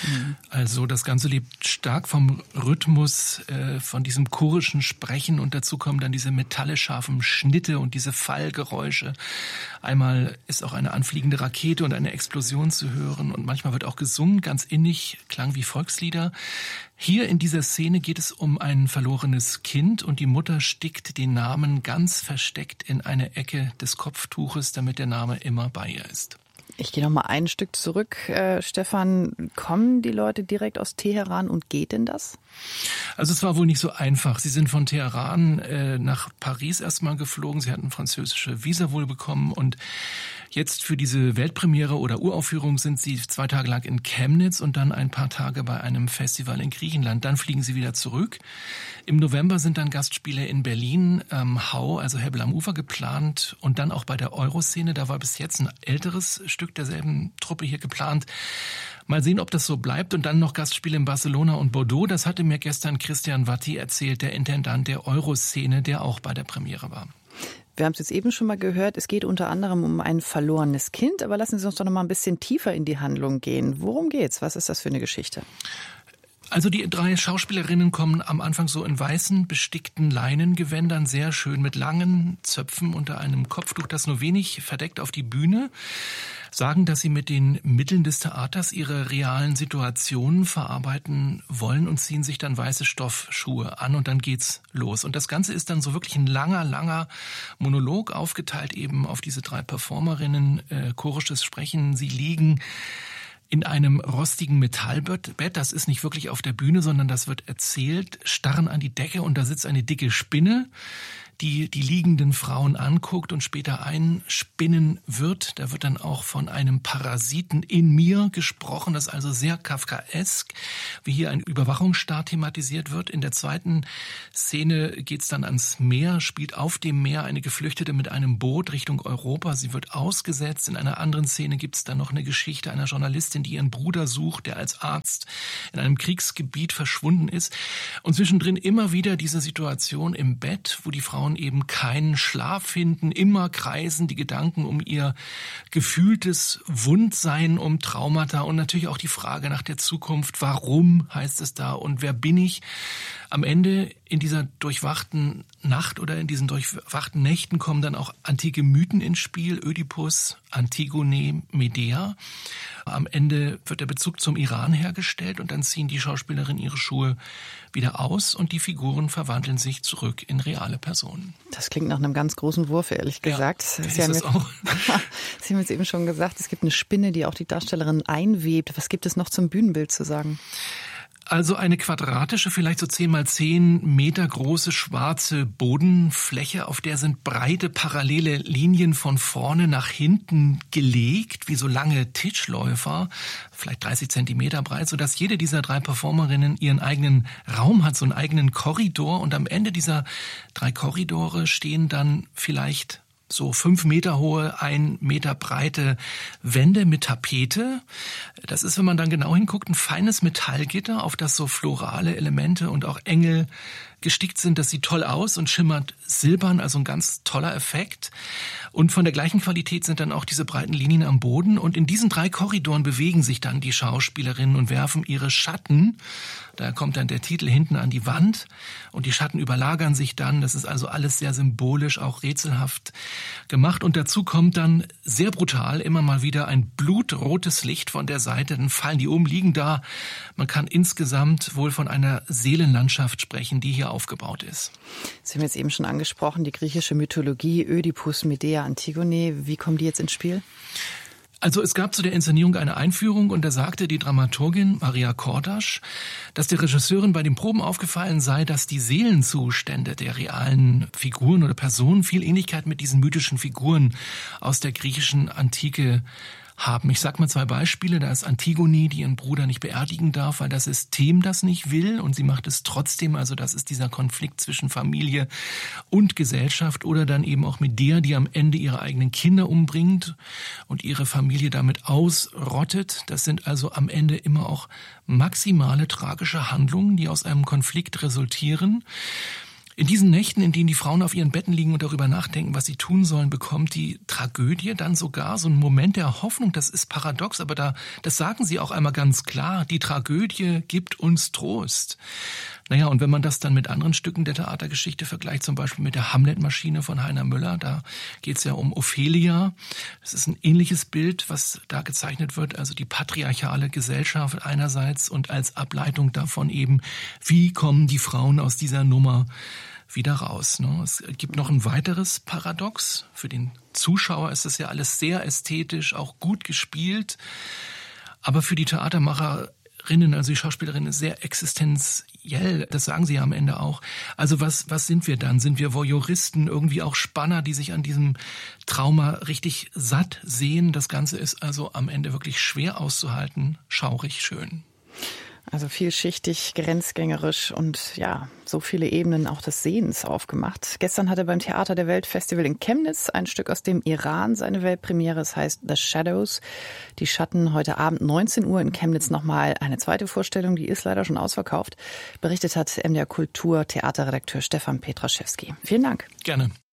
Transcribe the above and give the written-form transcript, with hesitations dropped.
Also das Ganze lebt stark vom Rhythmus, von diesem chorischen Sprechen und dazu kommen dann diese metallischarfen Schnitte und diese Fallgeräusche. Einmal ist auch eine anfliegende Rakete und eine Explosion zu hören und manchmal wird auch gesungen, ganz innig, klang wie Volkslieder. Hier in dieser Szene geht es um ein verlorenes Kind und die Mutter stickt den Namen ganz versteckt in eine Ecke des Kopftuches, damit der Name immer bei ihr ist. Ich gehe noch mal ein Stück zurück. Stefan, kommen die Leute direkt aus Teheran und geht denn das? Also es war wohl nicht so einfach. Sie sind von Teheran nach Paris erstmal geflogen. Sie hatten französische Visa wohl bekommen und jetzt für diese Weltpremiere oder Uraufführung sind sie 2 Tage lang in Chemnitz und dann ein paar Tage bei einem Festival in Griechenland. Dann fliegen sie wieder zurück. Im November sind dann Gastspiele in Berlin, Hau, also Hebbel am Ufer geplant und dann auch bei der Euroszene. Da war bis jetzt ein älteres Stück derselben Truppe hier geplant. Mal sehen, ob das so bleibt. Und dann noch Gastspiele in Barcelona und Bordeaux. Das hatte mir gestern Christian Watti erzählt, der Intendant der Euroszene, der auch bei der Premiere war. Wir haben es jetzt eben schon mal gehört, es geht unter anderem um ein verlorenes Kind. Aber lassen Sie uns doch noch mal ein bisschen tiefer in die Handlung gehen. Worum geht's? Was ist das für eine Geschichte? Also die 3 Schauspielerinnen kommen am Anfang so in weißen, bestickten Leinengewändern, sehr schön mit langen Zöpfen unter einem Kopftuch, das nur wenig verdeckt, auf die Bühne, sagen, dass sie mit den Mitteln des Theaters ihre realen Situationen verarbeiten wollen und ziehen sich dann weiße Stoffschuhe an und dann geht's los. Und das Ganze ist dann so wirklich ein langer Monolog, aufgeteilt eben auf diese 3 Performerinnen, chorisches Sprechen. Sie liegen in einem rostigen Metallbett, das ist nicht wirklich auf der Bühne, sondern das wird erzählt, starren an die Decke und da sitzt eine dicke Spinne, die liegenden Frauen anguckt und später einspinnen wird. Da wird dann auch von einem Parasiten in mir gesprochen, das ist also sehr kafkaesk, wie hier ein Überwachungsstaat thematisiert wird. In der zweiten Szene geht's dann ans Meer, spielt auf dem Meer eine Geflüchtete mit einem Boot Richtung Europa. Sie wird ausgesetzt. In einer anderen Szene gibt's dann noch eine Geschichte einer Journalistin, die ihren Bruder sucht, der als Arzt in einem Kriegsgebiet verschwunden ist. Und zwischendrin immer wieder diese Situation im Bett, wo die Frauen eben keinen Schlaf finden, immer kreisen die Gedanken um ihr gefühltes Wundsein, um Traumata und natürlich auch die Frage nach der Zukunft. Warum heißt es da und wer bin ich? Am Ende in dieser durchwachten Nacht oder in diesen durchwachten Nächten kommen dann auch antike Mythen ins Spiel, Ödipus, Antigone, Medea. Am Ende wird der Bezug zum Iran hergestellt und dann ziehen die Schauspielerinnen ihre Schuhe wieder aus und die Figuren verwandeln sich zurück in reale Personen. Das klingt nach einem ganz großen Wurf, ehrlich gesagt. Ja, Sie haben jetzt eben schon gesagt, es gibt eine Spinne, die auch die Darstellerin einwebt. Was gibt es noch zum Bühnenbild zu sagen? Also eine quadratische, vielleicht so 10 mal 10 Meter große schwarze Bodenfläche, auf der sind breite parallele Linien von vorne nach hinten gelegt, wie so lange Tischläufer, vielleicht 30 Zentimeter breit, sodass jede dieser 3 Performerinnen ihren eigenen Raum hat, so einen eigenen Korridor. Und am Ende dieser 3 Korridore stehen dann vielleicht so 5 Meter hohe, 1 Meter breite Wände mit Tapete. Das ist, wenn man dann genau hinguckt, ein feines Metallgitter, auf das so florale Elemente und auch Engel gestickt sind. Das sieht toll aus und schimmert silbern, also ein ganz toller Effekt. Und von der gleichen Qualität sind dann auch diese breiten Linien am Boden. Und in diesen 3 Korridoren bewegen sich dann die Schauspielerinnen und werfen ihre Schatten. Da kommt dann der Titel hinten an die Wand und die Schatten überlagern sich dann. Das ist also alles sehr symbolisch, auch rätselhaft gemacht. Und dazu kommt dann sehr brutal immer mal wieder ein blutrotes Licht von der Seite. Dann fallen die um, liegen da. Man kann insgesamt wohl von einer Seelenlandschaft sprechen, die hier aufgebaut ist. Sie haben jetzt eben schon angesprochen, die griechische Mythologie, Ödipus, Medea, Antigone. Wie kommen die jetzt ins Spiel? Also es gab zu der Inszenierung eine Einführung und da sagte die Dramaturgin Maria Kordasch, dass der Regisseurin bei den Proben aufgefallen sei, dass die Seelenzustände der realen Figuren oder Personen viel Ähnlichkeit mit diesen mythischen Figuren aus der griechischen Antike haben. Ich sag mal 2 Beispiele. Da ist Antigone, die ihren Bruder nicht beerdigen darf, weil das System das nicht will und sie macht es trotzdem. Also das ist dieser Konflikt zwischen Familie und Gesellschaft. Oder dann eben auch Medea, die am Ende ihre eigenen Kinder umbringt und ihre Familie damit ausrottet. Das sind also am Ende immer auch maximale tragische Handlungen, die aus einem Konflikt resultieren. In diesen Nächten, in denen die Frauen auf ihren Betten liegen und darüber nachdenken, was sie tun sollen, bekommt die Tragödie dann sogar so einen Moment der Hoffnung. Das ist paradox, aber das sagen sie auch einmal ganz klar. Die Tragödie gibt uns Trost. Naja, und wenn man das dann mit anderen Stücken der Theatergeschichte vergleicht, zum Beispiel mit der Hamlet-Maschine von Heiner Müller, da geht's ja um Ophelia. Das ist ein ähnliches Bild, was da gezeichnet wird, also die patriarchale Gesellschaft einerseits und als Ableitung davon eben, wie kommen die Frauen aus dieser Nummer wieder raus. Es gibt noch ein weiteres Paradox. Für den Zuschauer ist das ja alles sehr ästhetisch, auch gut gespielt. Aber für die Theatermacherinnen, also die Schauspielerinnen, ist sehr existenziell. Das sagen sie ja am Ende auch. Also was sind wir dann? Sind wir Voyeuristen, irgendwie auch Spanner, die sich an diesem Trauma richtig satt sehen? Das Ganze ist also am Ende wirklich schwer auszuhalten, schaurig schön. Also vielschichtig, grenzgängerisch und ja, so viele Ebenen auch des Sehens aufgemacht. Gestern hatte beim Theater der Welt Festival in Chemnitz ein Stück aus dem Iran seine Weltpremiere. Es heißt The Shadows, die Schatten. Heute Abend 19 Uhr in Chemnitz nochmal eine zweite Vorstellung, die ist leider schon ausverkauft. Berichtet hat MDR Kultur Theaterredakteur Stefan Petraschewski. Vielen Dank. Gerne.